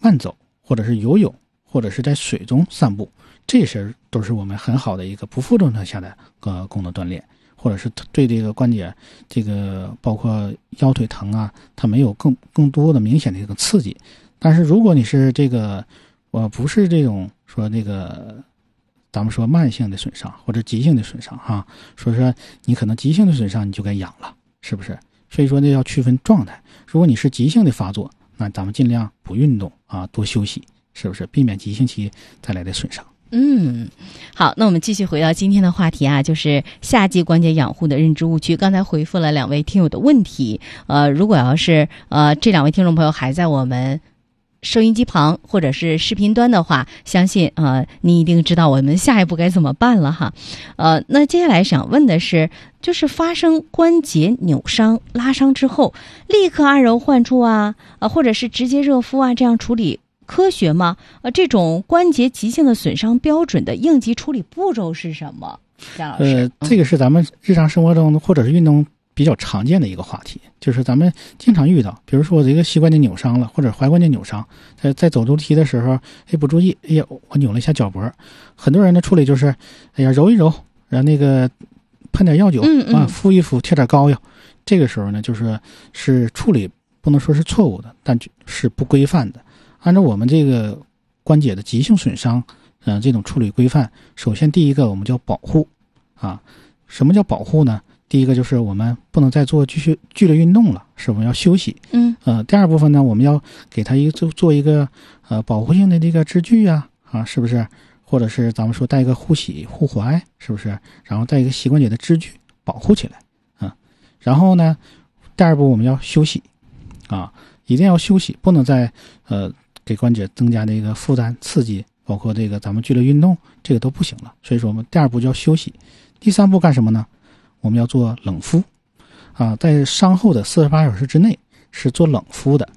慢走，或者是游泳，或者是在水中散步，这些都是我们很好的一个不负重状下的功能锻炼，或者是对这个关节这个包括腰腿疼啊，它没有更多的明显的一个刺激。但是如果你是这个不是这种说那个咱们说慢性的损伤或者急性的损伤哈，说你可能急性的损伤你就该养了，是不是？所以说呢要区分状态。如果你是急性的发作，那咱们尽量不运动啊，多休息，是不是？避免急性期带来的损伤。 好，那我们继续回到今天的话题啊，就是夏季关节养护的认知误区。刚才回复了2位听友的问题，如果要是这2位听众朋友还在我们收音机旁或者是视频端的话，相信你一定知道我们下一步该怎么办了哈。那接下来想问的是，就是发生关节扭伤、拉伤之后，立刻按揉患处或者是直接热敷这样处理科学吗？这种关节急性的损伤标准的应急处理步骤是什么？姜老师， 这个是咱们日常生活中或者是运动比较常见的一个话题，就是咱们经常遇到，比如说我这个膝关节扭伤了，或者踝关节扭伤，在走楼梯的时候，不注意，我扭了一下脚脖，很多人的处理就是，揉一揉，然后那个喷点药酒敷一敷，贴点膏药。这个时候呢，是处理不能说是错误的，但是不规范的。按照我们这个关节的急性损伤，这种处理规范，首先第一个我们叫保护什么叫保护呢？第一个就是我们不能再做剧烈运动了，是我们要休息。第二部分呢，我们要给它做一个保护性的这个支具是不是？或者是咱们说带一个护踝，是不是？然后带一个膝关节的支具保护起来然后呢，第二步我们要休息一定要休息，不能再给关节增加这个负担刺激，包括这个咱们剧烈运动，这个都不行了。所以说我们第二步就要休息。第三步干什么呢？我们要做冷敷在伤后的48小时之内是做冷敷的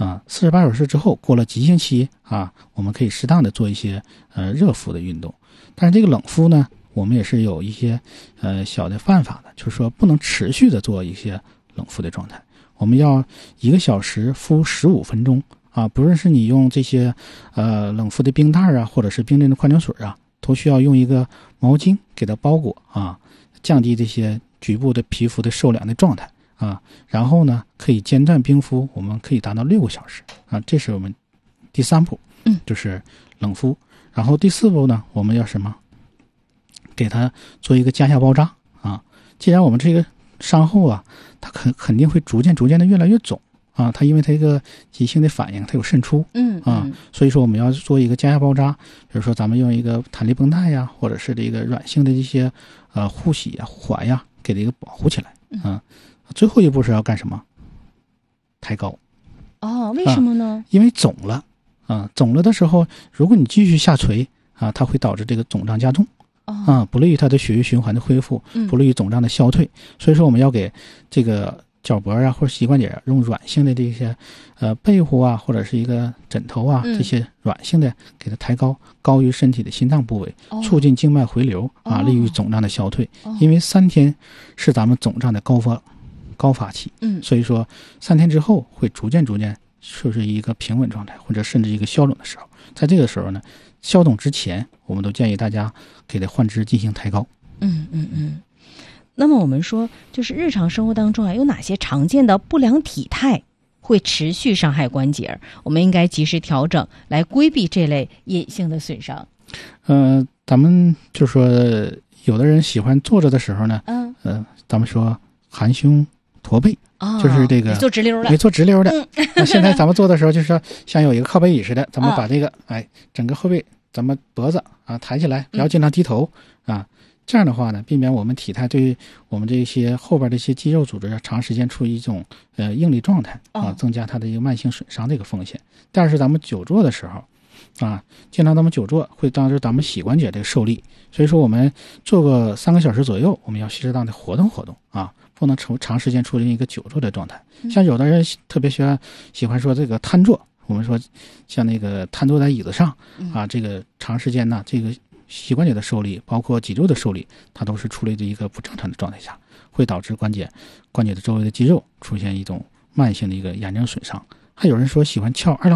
48小时之后过了急性期我们可以适当的做一些热敷的运动。但是这个冷敷呢，我们也是有一些小的办法的，就是说不能持续的做一些冷敷的状态，我们要1个小时敷15分钟不论是你用这些冷敷的冰袋或者是冰镇的矿泉水都需要用一个毛巾给它包裹降低这些局部的皮肤的受凉的状态然后呢可以间断冰敷，我们可以达到6个小时这是我们第3步就是冷敷。然后第4步呢，我们要什么？给它做一个夹下包扎既然我们这个伤后它肯定会逐渐的越来越肿它因为它一个急性的反应，它有渗出所以说我们要做一个夹下包扎，比如说咱们用一个弹力绷带或者是这个软性的这些护膝护踝给这个保护起来最后一步是要干什么？抬高为什么呢？ 因为肿了肿了的时候，如果你继续下垂它会导致这个肿胀加重不利于它的血液循环的恢复，不利于肿胀的消退。所以说我们要给这个脚脖或者膝关节用软性的这些被护或者是一个枕头这些软性的给它抬高于身体的心脏部位，促进静脉回流利于肿胀的消退。因为3天是咱们肿胀的高发期所以说3天之后会逐渐就是一个平稳状态，或者甚至一个消肿的时候。在这个时候呢，消肿之前我们都建议大家给它患肢进行抬高。 那么我们说，就是日常生活当中有哪些常见的不良体态会持续伤害关节，我们应该及时调整来规避这类隐性的损伤？ 咱们就说有的人喜欢坐着的时候呢咱们说含胸驼背就是这个没做直溜的那现在咱们做的时候就是说像有一个靠背椅似的，咱们把这个整个后背咱们脖子抬起来，不要经常低头这样的话呢，避免我们体态对于我们这些后边的一些肌肉组织长时间处于一种应力状态增加它的一个慢性损伤这个风险。但是咱们久坐的时候经常咱们久坐会导致咱们膝关节这个受力，所以说我们做个3个小时左右，我们要适当的活动不能长时间处于一个久坐的状态。像有的人特别喜欢说这个瘫坐，我们说像那个瘫坐在椅子上这个长时间呢，这个膝关节的受力包括脊柱的受力，它都是处于一个不正常的状态下，会导致关节的周围的肌肉出现一种慢性的一个炎症损伤。还有人说喜欢翘2郎腿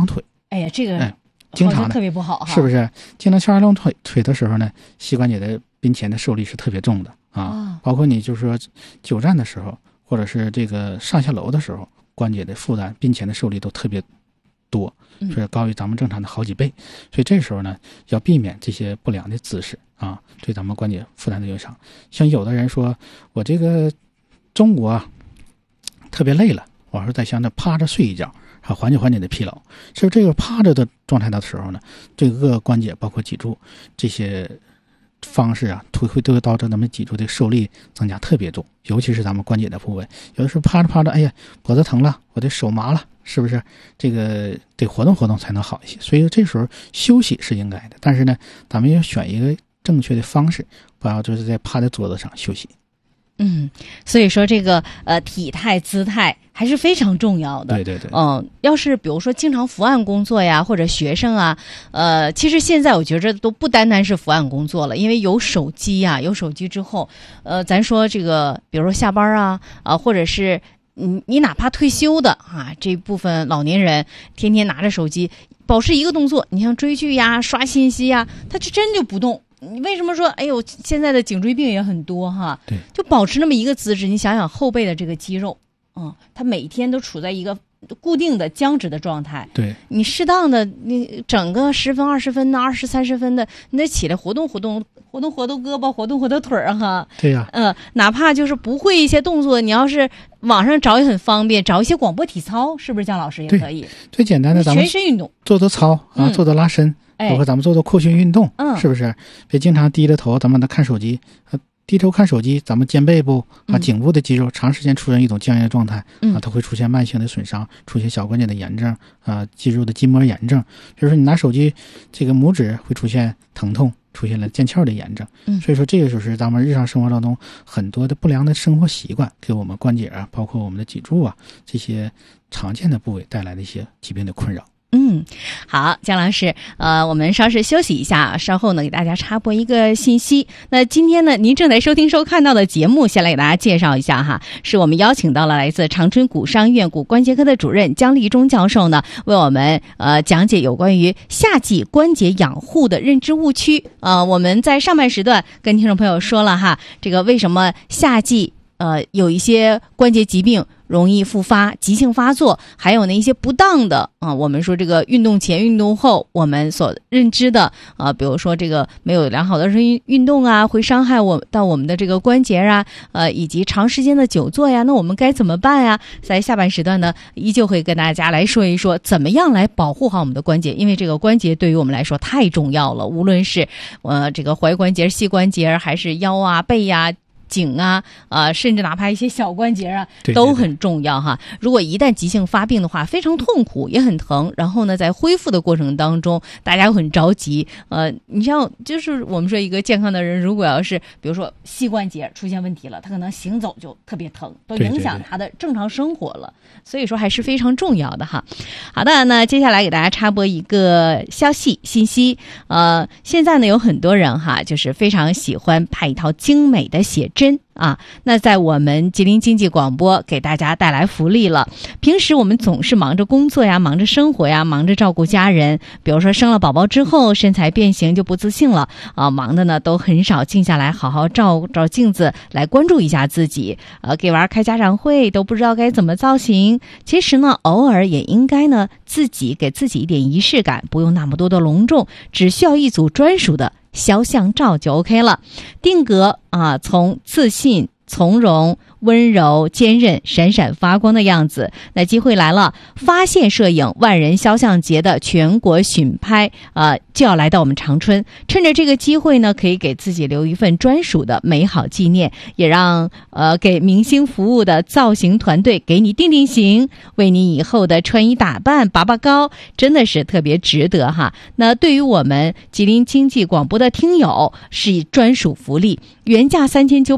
哎呀，这个经常的特别不好哈， 是不是？经常翘二郎腿的时候呢，膝关节的髌前的受力是特别重的啊。包括你就是说久站的时候，或者是这个上下楼的时候，关节的负担、髌前的受力都特别多，所以高于咱们正常的好几倍。所以这时候呢，要避免这些不良的姿势啊，对咱们关节负担的影响。像有的人说，我这个中午啊特别累了，我说在想着趴着睡一觉。缓解你的疲劳。其实这个趴着的状态的时候呢，这个关节包括脊柱这些方式啊，会都导致咱们脊柱的受力增加特别重，尤其是咱们关节的部位。有的时候趴着，哎呀，脖子疼了，我的手麻了，是不是？这个得活动活动才能好一些。所以这时候休息是应该的，但是呢，咱们要选一个正确的方式，不要就是在趴在桌子上休息。 所以说这个体态姿态还是非常重要的。 对。 要是比如说经常伏案工作呀，或者学生啊，其实现在我觉着都不单单是伏案工作了，因为有手机呀，有手机之后，咱说这个，比如说下班啊，或者是你哪怕退休的啊，这部分老年人天天拿着手机，保持一个动作，你像追剧呀、刷信息呀，他就真就不动。你为什么说，哎呦，现在的颈椎病也很多哈？ 对， 就保持那么一个姿势，你想想后背的这个肌肉，它每天都处在一个固定的僵直的状态。 对， 你适当的，你整个10分、20分的、20、30分的，你得起来活动胳膊，活动腿儿哈。 对呀。 哪怕就是不会一些动作，你要是网上找也很方便，找一些广播体操，是不是姜老师也可以？ 最简单的，咱们全身运动， 做操啊，做拉伸。包括咱们做扩胸运动，是不是？别经常低着头，咱们看手机，低头看手机，咱们肩背部啊、颈部的肌肉长时间出现一种僵硬的状态啊，它会出现慢性的损伤，出现小关节的炎症啊，肌肉的筋膜炎症。比如说你拿手机，这个拇指会出现疼痛，出现了腱鞘的炎症。所以说这个就是咱们日常生活当中很多的不良的生活习惯，给我们关节啊，包括我们的脊柱啊这些常见的部位带来的一些疾病的困扰。 好，姜老师，我们稍事休息一下，稍后呢给大家插播一个信息。那今天呢，您正在收听收看到的节目，先来给大家介绍一下哈，是我们邀请到了来自长春骨伤医院骨关节科的主任姜立忠教授呢，为我们讲解有关于夏季关节养护的认知误区。我们在上半时段跟听众朋友说了哈，这个为什么夏季有一些关节疾病容易复发、急性发作，还有呢一些不当的我们说这个运动前、运动后我们所认知的比如说这个没有良好的运动啊，会伤害到我们的这个关节啊，以及长时间的久坐呀，那我们该怎么办呀？在下半时段呢，依旧会跟大家来说一说怎么样来保护好我们的关节，因为这个关节对于我们来说太重要了，无论是这个踝关节、膝关节，还是腰啊、背啊、颈啊，甚至哪怕一些小关节啊，都很重要哈。如果一旦急性发病的话，非常痛苦，也很疼。然后呢，在恢复的过程当中，大家又很着急。你像就是我们说一个健康的人，如果要是比如说膝关节出现问题了，他可能行走就特别疼，都影响他的正常生活了。所以说还是非常重要的哈。好的，那接下来给大家插播一个信息。现在呢有很多人哈，就是非常喜欢拍一套精美的写真啊，那在我们吉林经济广播给大家带来福利了。平时我们总是忙着工作呀，忙着生活呀，忙着照顾家人，比如说生了宝宝之后身材变形就不自信了忙的呢都很少静下来好好照镜子来关注一下自己，给娃开家长会都不知道该怎么造型。其实呢偶尔也应该呢自己给自己一点仪式感，不用那么多的隆重，只需要一组专属的肖像照就 OK 了。定格从自信、从容、温柔、坚韧、闪闪发光的样子。那机会来了，发现摄影万人肖像节的全国巡拍就要来到我们长春。趁着这个机会呢，可以给自己留一份专属的美好纪念，也让给明星服务的造型团队给你定型，为你以后的穿衣打扮拔高，真的是特别值得哈。那对于我们吉林经济广播的听友是专属福利，原价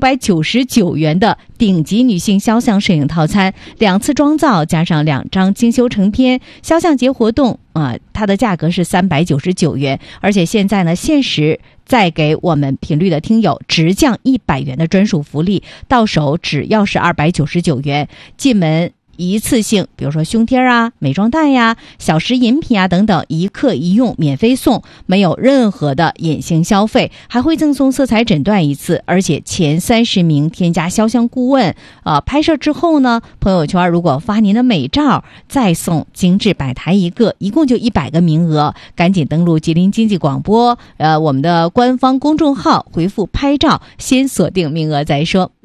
3999元的顶级女性肖像摄影套餐，2次妆造加上2张精修成片，肖像节活动它的价格是399元，而且现在呢限时再给我们频率的听友直降100元的专属福利，到手只要是299元，进门一次性，比如说胸贴啊、美妆蛋呀、小食饮品啊等等，一客一用免费送，没有任何的隐形消费，还会赠送色彩诊断一次，而且前30名添加肖像顾问，拍摄之后呢，朋友圈如果发您的美照，再送精致摆台一个，一共就100个名额，赶紧登录吉林经济广播我们的官方公众号，回复拍照，先锁定名额再说。